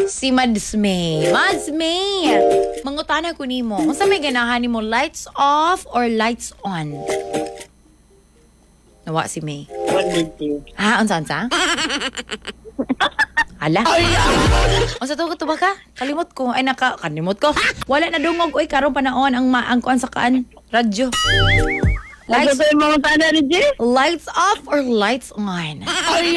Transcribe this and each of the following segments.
Si Mads May. Mads May, mangutana ko nimo. Unsa may ganahan nimo, lights off or lights on? Nawa si May. What did you? Unsa? Ala. Unsa to ba ka? Kalimot ko. Kalimot ko. Wala na dungog oy karon panaon ang kuan sa kaan radyo. Lights, lights off or lights on?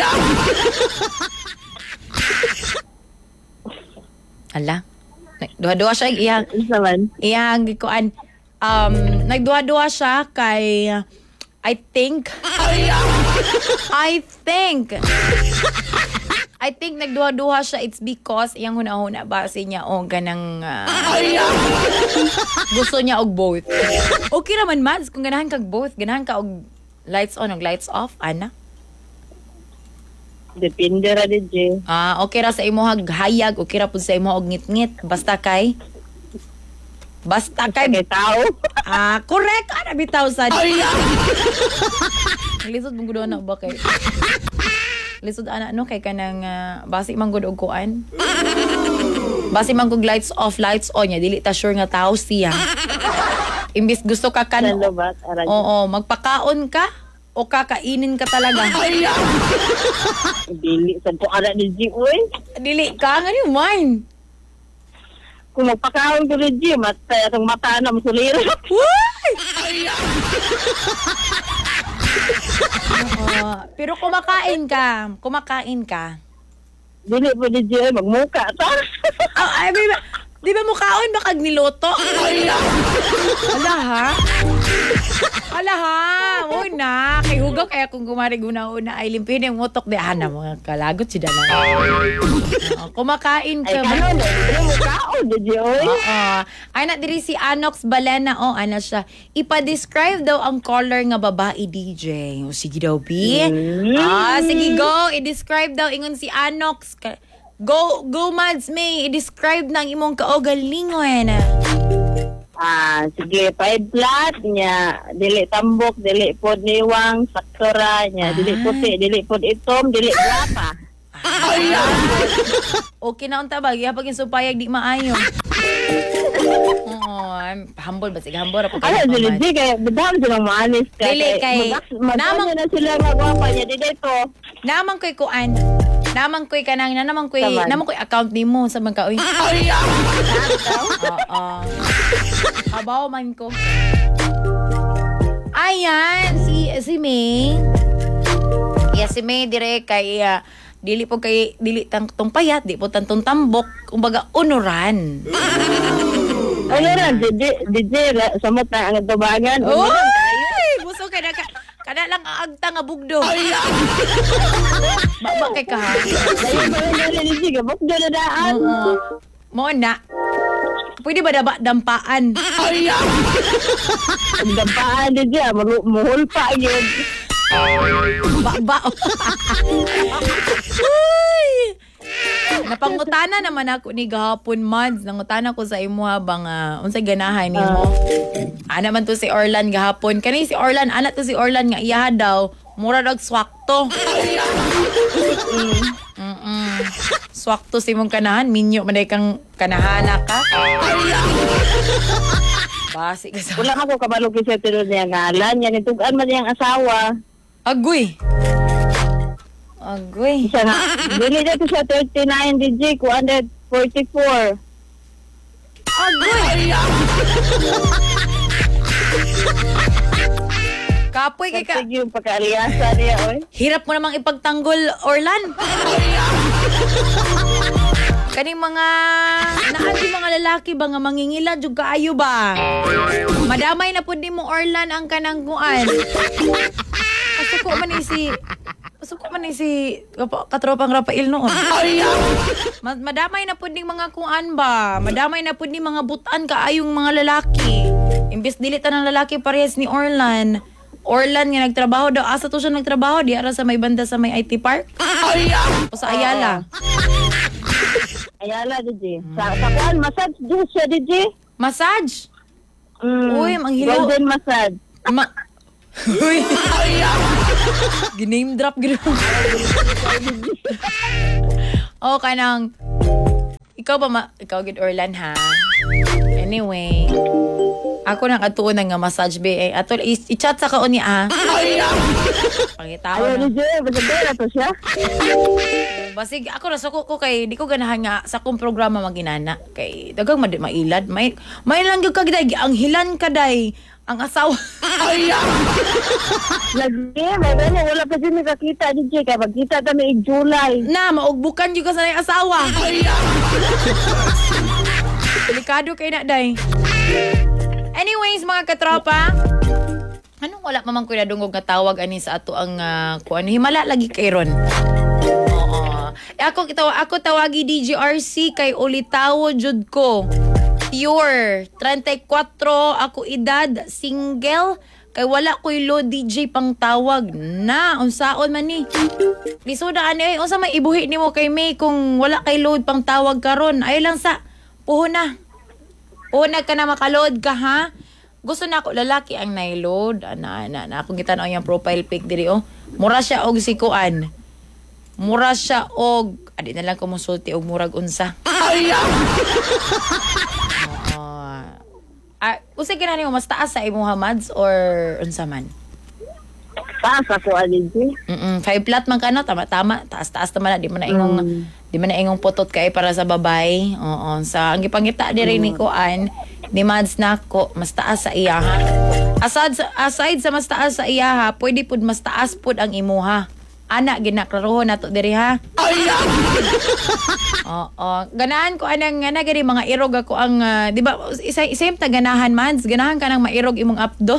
Ala. Duha-duha siya iyang kuan. Nagduha-duha siya kay I think nagduha-duha siya. It's because iyang huna-huna base niya ganang gusto niya og both. Okay naman, Mads, kung ganahan kag both, ganahan ka og lights on og lights off, ana? Depende ra DJ. Okay ra sa imo hayag, okay ra pud sa imo og ngit-ngit, basta kay tao. Correct, ana bitaw sad. Lisod mong gudo na ba kay? Lisod ana kay kanang basi man gud og kuan. Basi man kog lights off, lights on nya dili ta sure nga tao siya. Imbis gusto ka magpakaon ka o kakainin ka talaga. Dili sa to ara DJ oy. Dili ka nga ni mine. Kung magpakaon ko DJ, matay atong mata na musulira. Pero kumakain ka. Dili po DJ, magmuka ta. Di ba mukaon ba kag niloto? Ala ha. Uy na. Kay hugaw kaya kung gumari guna-una ay limpihin yung utok. Di ana mga kalagot si Dana. Kumakain ka. Ay kanon eh. Mukaon DJ oy. Ay na diri si Anox Balena. Ana siya. Ipa-describe daw ang color nga babae DJ. Sige daw, B. Sige go. I-describe daw ingon si Anox. Go Mads May, i-describe ng imong kaugalingon. Sige, 5 flat niya, dili tambok, dili pod niwang, saktora niya, dili puti, dili pod itom, dili guwapa. Okay na unta ba? Pag insupayag di maayo. Humble ba? Sige, humble ra po kayo. Dili kay bedam silang maalis ka. Dili kay namang na sila magwapa niya, dili to. Namang ko'y kuan. Namang ko'y account nimo sa mga kaoy. Abaw man ko. Ayan, si May. Si May dire kay dili tang payat, di po tantong tambok, kumbaga unuran. DJ, samot na ang tubangan. Uy! Buso ka na kada lang aagta nga bugdo. Baba kay ka. DJ, bugdo na daan. Mo na. Pwede ba dampaan? Dampaan DJ, muhul pa yun. Ba. Uy! Napangutana naman ako ni gahapon, Mads. Nangutana ko sa imo habang unsay ganahan nimo. Ana man to si Orlan gahapon. Kani si Orlan, ana to si Orlan nga iya daw mura dag swakto. Swakto si mong kanahan, minyo man kang kanahana ka. Basi ka sa. Wala ako kabalo sa tiro niya ngalan, yan itugan man niyang asawa. Agoy. Isa nga. Dili dito sa 39 DJ, 244. Agoy. Kapoy kay ka. Yung pagka-aliasa niya, oy. Hirap mo namang ipagtanggol, Orlan. Kaning mga mga lalaki ba nga mangingila jud kaayo ba? Madamay na pud nimo, Orlan, ang kanang kuan. Pasuko man ni si katropang Rafael noon. Madamay na pud ning mga kuan ba? Madamay na pud ni mga butan kaayong mga lalaki. Imbes dili tanang lalaki parehas ni Orlan. Orlan nga nagtrabaho daw. Asa to siya nagtrabaho? Di ara sa may banda sa may IT Park? O sa Ayala? Ayala, DJ. Sa kuan, massage juice siya, DJ. Massage? Uy, manghilo. Golden massage. Uy. Giname drop gino. O kanang ikaw gid Orlan ha. Anyway, ako nang atuon nga massage be atol i-chat sa kaon ni Pangitao Ayaw na. ni Jay, maganda to siya. Basig ako nasuko ko kay di ko ganahan nga sa kong programa maginana kay dagang mailad may lang gyud kagday ang hilan kaday ang asawa. Lagi, may ganyan, wala pa din nakakita ni Jay. Kaya magkita kami in July. Na maugbukan jud ka sa nang asawa. Delikado kay na day. Anyways, mga katropa, anong wala pa man ko nadungog nga tawag ani sa ato ang kuan himala lagi kay ron. Oo. Ako tawagi DJRC kay ulitawo jud ko. Pure 34 ako edad, single kay wala koy load DJ pang tawag na unsaon man ni. Lisod na ani unsa may ibuhi nimo kay May kung wala kay load pang tawag karon ay lang sa puhuna. Una ka na makaload ka ha. Gusto na ako lalaki ang nailod. Ana akong gitan-aw yung profile pic diri oh. Mura siya og sikuan. Mura siya og adi na lang ko musulti og murag unsa. Usay kinani mo mas taas sa imong Hamads or unsa man? Taas ako, alin Jay. 5 flat man ka no, tama taas naman na di man na ingong putot kay para sa babay. Oo, sa ang gipangita diri ni Kuan ni Mads nako mas taas sa iya ha. Aside sa mas taas sa iya ha, pwede pud mas taas pud ang imuha. Ana ginaklarohon nato diri ha. Oo, ganahan ko anang gani mga irog ako ang di ba same ta ganahan Mads, ganahan ka nang mairog imong apdo.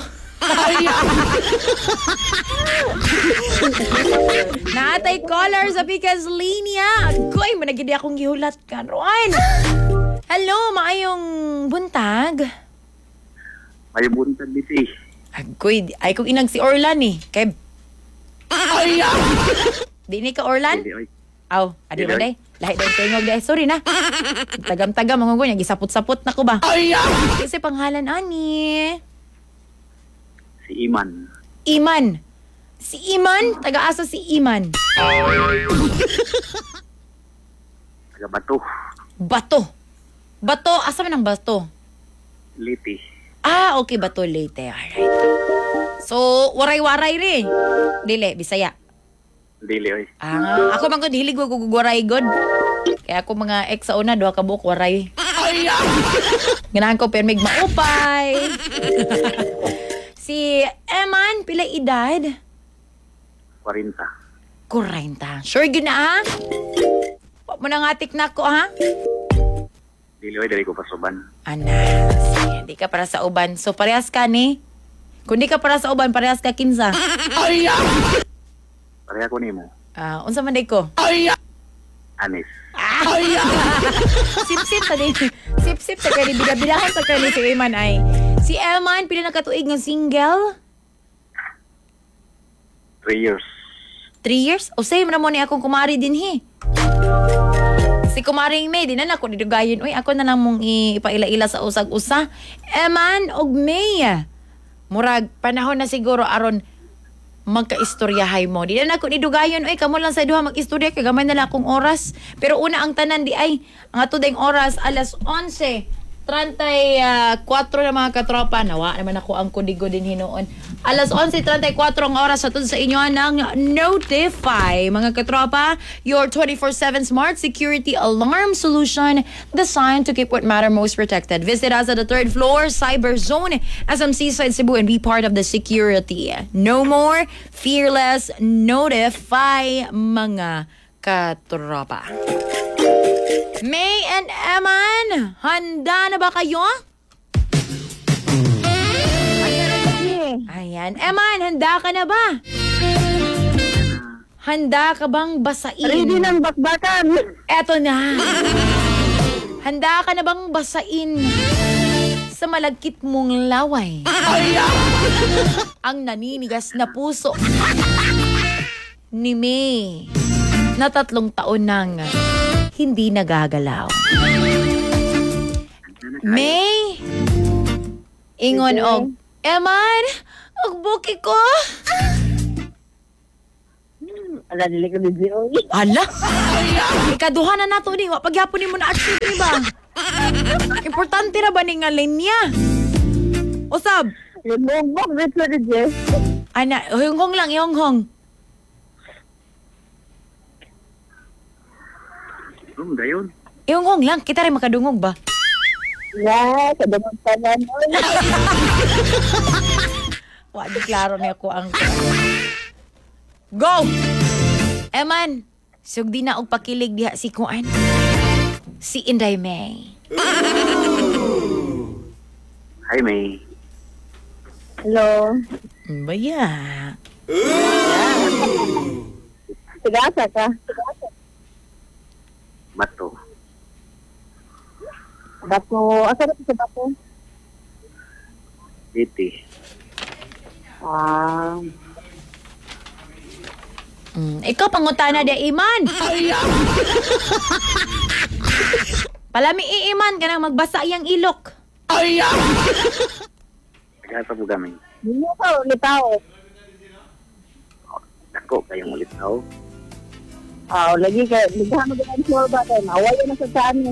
Natay caller sa Pikas Linya. Agoy, managidi akong gihulat karon. Hello, maayong buntag. May buntag dito Agoy, ay kung inag si Orlan eh. Kay di ni ka Orlan? Hindi, oy. Aw, adi mo day. Lahi daw tingog day. Sorry na. Tagam-tagam ang ngunya gisapot-sapot na ko ba? Kasi panghalan ani. Si Iman. Iman. Si Iman? Taga-asa si Iman? Taga Bato. Bato. Bato? Asa man ang Bato? Liti. Okay. Bato Leyte. Alright. So, waray-waray rin. Dili, Bisaya. Dili, oy. Ako man ko hilig ko waray god. Kaya ako mga ex sa una, duha ka buok waray. Ganahan ko permig maupay. Si Eman, pila edad? 40. 40. Sure yun na ha? Huwag mo nang atik na ko ha? Dili, oy. Dali ko pasuban. Sige, di ka para sa uban. So parehas ka ni? Kung di ka para sa uban, parehas ka kinsa. Pareha ko nimo. Unsa man day ko? Anis. Sip-sip sa din. Sip-sip sa kani bidabidahan sa kani si Eman ay. Si Eman, pila na katuig nga single? 3 years. 3 years? O same na mo ni akong kumari din he. Si Kumaring May, di na ako didugayon. Uy, ako na lang mong ipaila-ila sa usag-usa. Eman og May. Murag, panahon na siguro aron magka-istoryahay mo. Di na ako didugayon. Uy, kamo lang sa duha mag-istorya. Kaya gamay na lang akong oras. Pero una ang tanan di ay, ang ato dayong oras, alas 11:34 na mga katropa. Nawa naman ako ang kudigo din hinoon. Alas 11:34 ang oras sa sa inyo ng Notify. Mga katropa, your 24/7 smart security alarm solution designed to keep what matter most protected. Visit us at the 3rd floor, Cyber Zone, SMC Side Cebu, and be part of the security. No more fearless Notify, mga katropa. May and Eman, handa na ba kayo? Ayan. Eman, handa ka na ba? Handa ka bang basain? Ready ng bakbakan. Eto na. Handa ka na bang basain sa malagkit mong laway? Ang naninigas na puso ni May na 3 taon nang hindi nagagalaw. May, ingon og, Eman, og buki ko. Ala, dili ko DJ. Hala. Ikaduha na nato ni. Wa pagyapon ni mo na achieve di ba? Importante ra ba ni nga linya? Usab. Yung bumbok, dito DJ. Ana, honghong lang, honghong. Dayon. Honghong lang, kita rin makadungog ba? Ya, kadamang tanan. Wa di klaro ni ako ang Go! Eman, sugdi na og pakilig diha si Kuan. Si Inday May. Hi, May. Hello. Baya. Tigasa ka. Bato. Bato, asa na sa bato? City. Ikaw pangutana dia Iman. Palami Iman kanang magbasa iyang ilok. Nagasa po kami. Hindi ka ulit tao. Dako kayong ulit tao. Lagi ka, naghahamag ka ng sure ba tayo? Away na sa saan mo.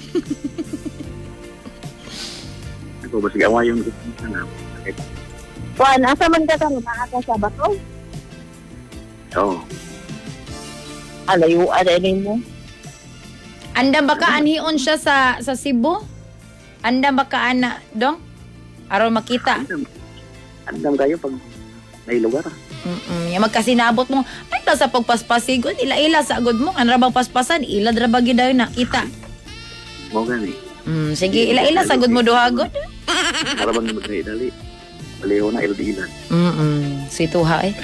Ako ba sige awa yung gusto na. Okay. Juan, asa man ka kang maaka sa bato? Oo. Alayo, rin mo. Andam baka anhion siya sa Cebu? Andam baka ana dong? Aron makita. Andam kayo pag may lugar. Yung magkasinabot mo, ay sa pagpaspasigod, ila-ila sa agod mo, ano bang paspasan, ila drabagi daw nakita. Mo gani. Sige, ila-ila sa agod mo duhagod. Karabang na magkaidali. Paliho na ildilan. Situha eh.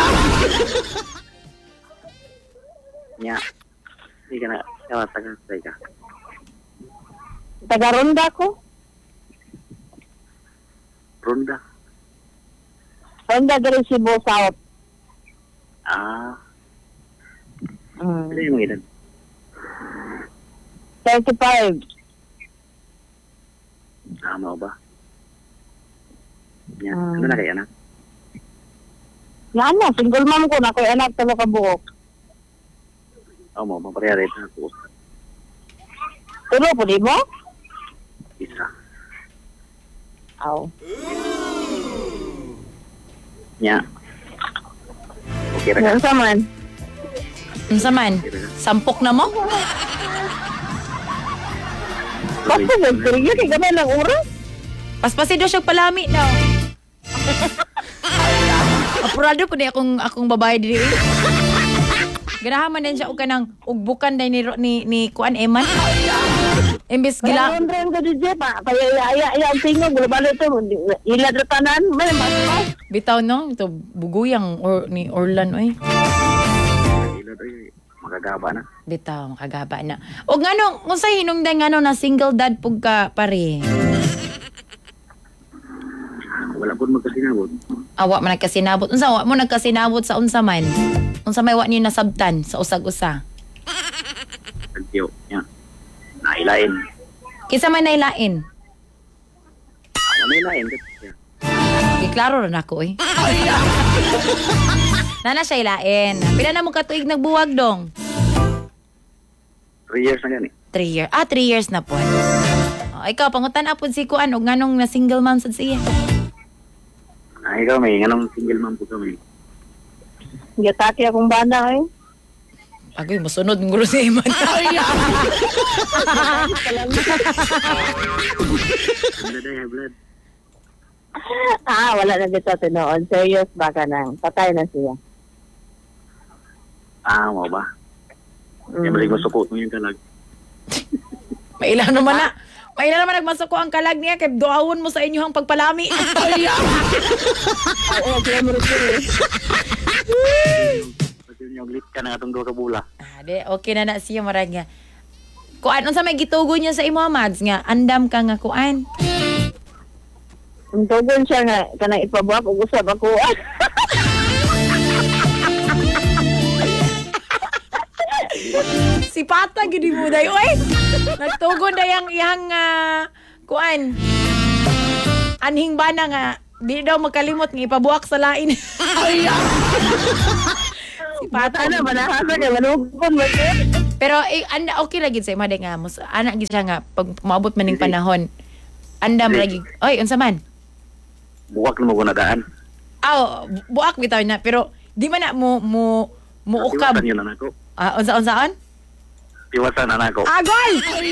Nya. Hindi ka na kawatagasay ka. Taga-ronda ko. Ronda. Ronda dari Cebu South. Ano yung ilan? 35. Tama ba? Nya. Ano na kaya na? Yan na, single mom ko na. Ako'y anak talo ka buhok. Oo mo, maparehari na ako. Tulo po, di mo? Isa. Aw. Nya. Okay ra ka. Yan sa man. Unsa man? Sampok na mo? Basta nagpirigyo, kay gamay lang oras. Paspasin daw siya palami daw. Apurado ko na akong babae diri. Ganahaman din siya og kanang ugbukan day ni Kuan Eman. Imbis gila. Kaya ka DJ pa. Kaya ang tingog, bulabalo ito. Ilad na tanan. May mas. Bitaw no, ito buguyang ni Orlan oy. Ilad ay magagaba na. Bitaw makagaba na. Og ngano, unsay hinungdan ngano na single dad pug ka pare? Wala po magkasinabot. Awa man nagkasinabot. Unsa wa mo nagkasinabot sa unsa man? Unsa may wa niyo nasabtan sa usag-usa? Tagtiyo. Nya. Nailain. Kinsa may nailain? Nailain. Kasi. Giklaro ra nako eh. Nana siya ilain. Pila na mo katuig nagbuwag dong? 3 years na gani. 3 years. 3 years na po. Ikaw, pangutan apod si Kuan og nganong na single mom sad siya. Ay kami, anong single mom po kami. Gataki akong banda eh. Agoy, masunod ng guro si Iman. Ganda day, high blood. Wala na dito tinoon. Serious ba ka nang? Patay na siya. Mo ba? Kaya balik masukot mo yung kalag. Mailan naman na. Mailan naman nagmasuko ang kalag niya kay duawon mo sa inyong pagpalami. Sila mo rin. Pati yung lit ka na itong 2 ka bula. Okay na siya marag nga. Kuan, unsa may gitugo niya sa imo, Mads, nga andam ka nga kuan. Ang tugon siya nga, kanang ipabuak, ug-usap ako. Si Pata gidi mo day oy. Nagtugon dayang iyang kuan. Anhing bana nga di daw magkalimot nga ipabuak sa lain. Si Pato. Ano, manahasa ka, manukon mo siya. Pero anda okay lagi sa imade nga mo. Anak gid siya nga pag maabot man ning panahon. Anda lagi. Oy, unsa man? Buwak na mo daan. Aw, buak bitaw na pero di man na mo ukab. Tiwasan yun anak ko. Unsaon? Tiwasan anak ko. Agol!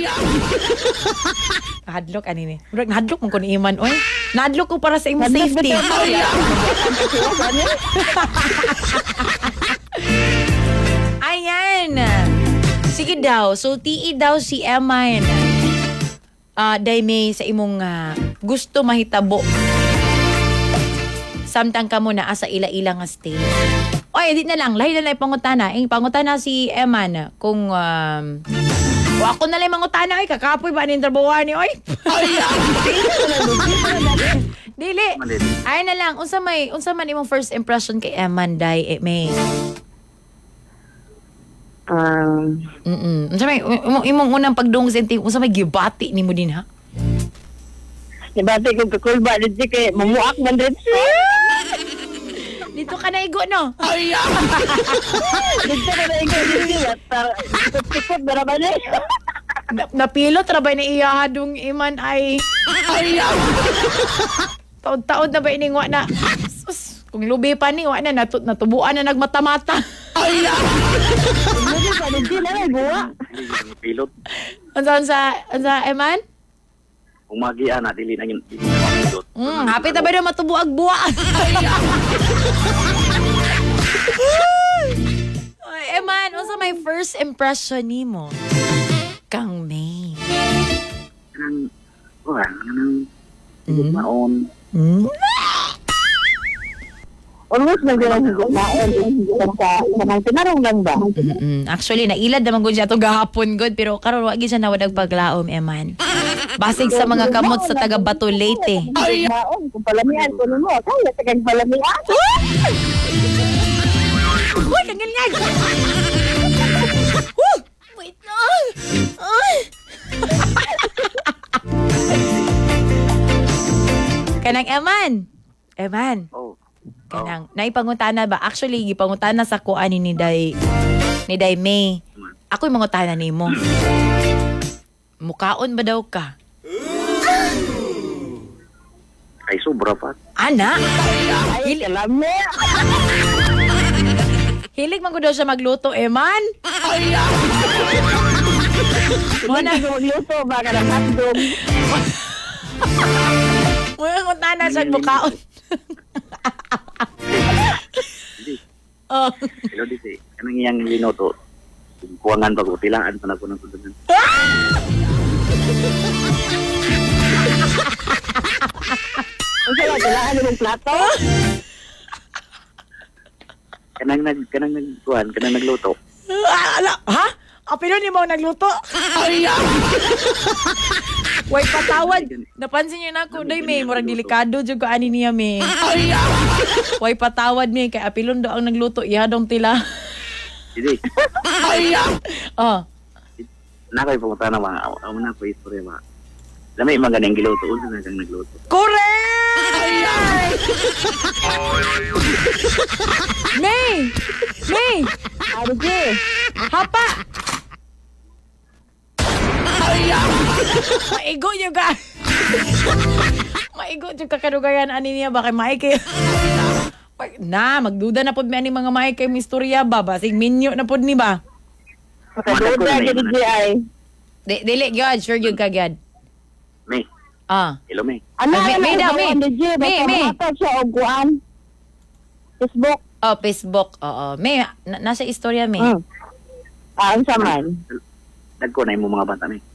Hadlok ani ni. Murag hadlok man ko ni Iman oy. Nadlok ko para sa imong safety. Ayan. Sige daw. So tii daw si Eman. Day sa imong gusto mahitabo. Samtang ka mo na asa ila-ila nga stage. Oy, di na lang. Lahi na lang pangutana. Pangutana si Eman kung o ako na lang mangutana. Oy, kakapoy ba ni trabaho ni? Oy. Dili. Ay na lang. Unsa man imong first impression kay Eman day May? Unsa may imong unang pagdungog sa inting unsa may gibati nimo din ha? Nibati ko kakulba dito kay mamuak man dito. Dito ka na igo no. Dito ka na ikaw dito. Tikot ba naman eh? Napilot ra ba ni iya hadung Iman ay taon-taon na ba ining wa na sus, kung lubi pa ni wa na natubuan na nagmata-mata. Hindi pa dito na buwa. Pilot. Unsa Eman? Kung magian na, dili na yun. Pilot. Hapit na ba na matubuag buwa? Ay, Eman, unsa may first impression nimo kang May? Kanang maon. Almost nagdalang maon sa tinarong lang ba? Actually, nailad naman gud siya to gahapon gud pero karon wa gyud siya nawadag paglaom Eman. Basig sa mga kamot sa taga Bato Leyte. Maon kung palamian ko mo, kaya tagang palamian. Uy, kangilngag! Wait lang! Kanang Eman. Oh. Kanang naipangutana ba? Actually, gipangutana sa kuan ni Day May. Ako'y mangutana nimo. Mukaon ba daw ka? Ay, sobra pa. Ana? Ay, kalami. Hilig man ko daw siya magluto, Eman. Muna magluto ba ka ng hotdog? Muna kutana siya mukaon. Oh. Hello, dito. Kanang iyang linoto. Kuwangan pa ko. Tilaan pa na ko ng tutunan. Ang sala, kailangan ng plato? Kanang nagluto. Ha? Apilo ni mo nagluto? Way patawad. Napansin niyo na ako, Day May. Murag delikado dyan ko ani niya, May. Way patawad, May. Kaya apilon daw ang nagluto. Ihadong tila. Hindi. Oh. Nakay pumunta na mga. Ako na po istorya mga. Lamay mga ganang giluto. Unsa na kang nagluto. Correct! May! Arge. Hapa! Maigo nyo ka. Maigo nyo ka kanugayan ani niya. Bakit maikay? Magduda na po may ani mga maikay mistorya ba? Basig minyo na po ni ba? Makaduda ka di ay. Dili, gyud. Sure gyud ka, gyud. May. Hello, May. Ano May daw, May. May. Basta siya og kuan. Facebook. Oh, Facebook. Oo. May, nasa istorya, May. Ang saman. Nagko na yung mga bata, May.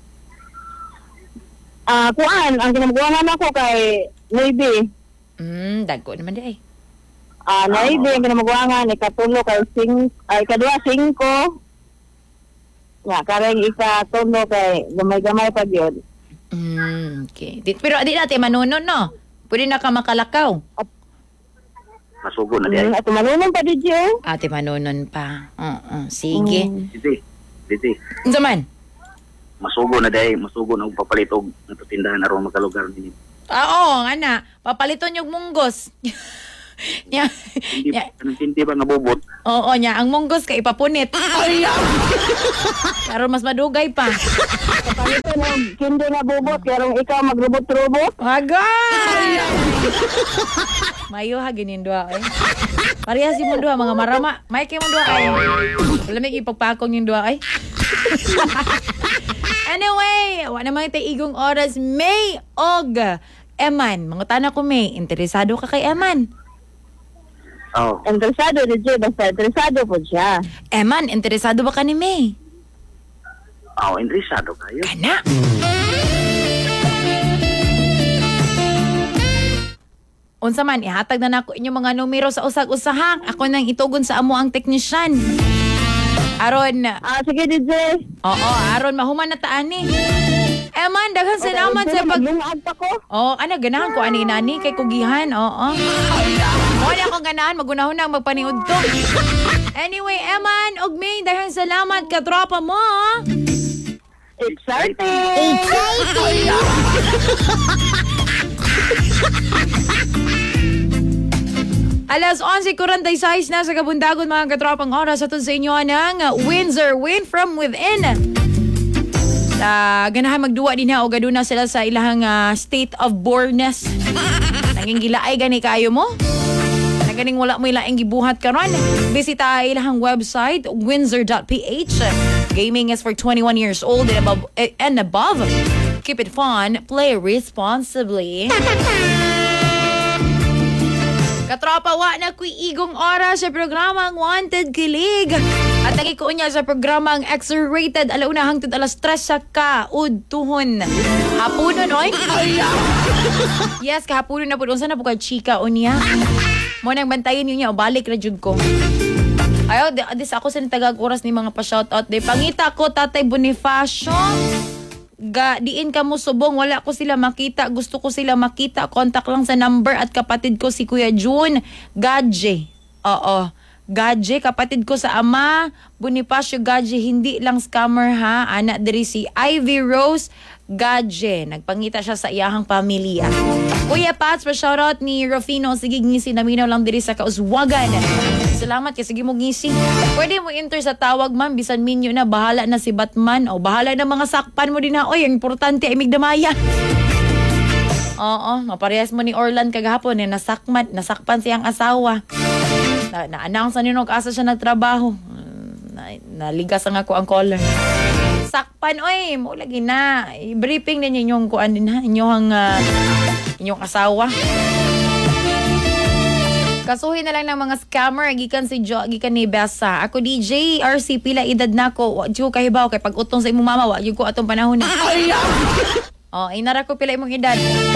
Kuan, ang ginagawa ako kay Navy. Dagko naman di ay. Navy, ang ginagawa ikatulo kay kadua 5. Nga, kareng ikatulo kay gamay-gamay pa yun. Okay. Pero di natin manunon, no? Pwede na ka makalakaw. Masugo na di ay. At manunon pa di yun. Ate manunon pa. Sige. Diti. Unsa man? Masugo na di ay. Masugo na papalitog ng tindahan aron makalugar ninyo. Oo, ana. Papaliton yung munggos. Nya. Hindi nya. kanang pinti ba nga bubot. Oo nya, ang munggos kay ipapunit. Karon mas madugay pa. Kapalitan mo, hindi na bubot, karong ikaw magrobot-robot. Agay! Mayo ha ginin duha eh. Parehas si mo duha mga marama. May kay mo duha ay. Wala may ipagpakong yung duha ay. Anyway, wa naman tay igong oras May og Eman. Mangutana ko May, interesado ka kay Eman? Oh. Interesado, DJ, basta interesado po siya. Eman, interesado ba ka ni May? Oh, interesado kayo. Kana. Unsa man ihatag na nako inyong mga numero sa usag-usahang. Ako nang itugon sa amo ang teknisyan. Aron, Sige, DJ. oo, aron mahuman na taan ni. Eman, daghan salamat sa pag... Maglungag pa ko. Oo, ganahan ko ani nani kay kugihan. Oo. Wala akong ganahan magunahon na magpaniud to. Anyway, Eman, og May, daghan salamat ka tropa mo. Exciting! Alas 11:46 na sa kabundagon mga katropang oras atun sa inyo ng Windsor Win from Within. Sa ganahan magduwa din ha o gaduna sila sa ilahang state of boreness. Naging gilaay gani kayo mo. Naganing wala mo ilaing gibuhat karon. Bisita ilahang website windsor.ph. Gaming is for 21 years old and above. Keep it fun, play responsibly. Katropa, wa na kuy igong oras sa programang Wanted Kilig. At lagi ko niya sa programang X-Rated alauna hangtod alas 3 sa kaudtuhon. Hapunon, oy? Yes, kahapunon na po. Unsa na po ka chika o niya? Mo nang bantayin niyo niya o balik na jud ko. Ayo, dis ako sa tagag oras ni mga pa-shoutout. De pangita ko Tatay Bonifacio. Diin ka mo subong, wala ko sila makita, gusto ko sila makita, contact lang sa number at kapatid ko si Kuya June Gadje. Oo, Gadje, kapatid ko sa ama, Bonifacio Gadje, hindi lang scammer ha, anak diri si Ivy Rose Gadje, nagpangita siya sa iyahang pamilya. Kuya Pats, pa-shoutout ni Rufino, sige ngisi, naminaw lang diri sa Kauswagan. Salamat kasi sige mo ngisi. Pwede mo enter sa tawag man, bisan minyo na, bahala na si Batman o bahala na mga sakpan mo din na. Oy, ang importante ay migdamaya. Oo, maparehas mo ni Orlan kagahapon eh, nasakpan siyang asawa. Na-announce na nino asa siya nagtrabaho. Naligas ang ako ang caller. Sakpan, oy, mo lagi na. I-briefing din inyong kuan din ha, inyong asawa. Kasuhin na lang ng mga scammer gikan si gikan ni Bessa. Ako DJ RC pila edad nako. Wa jud kahibaw kay pag utong sa imong mama wa jud ko atong panahon na. Oh, inara ko pila imong edad.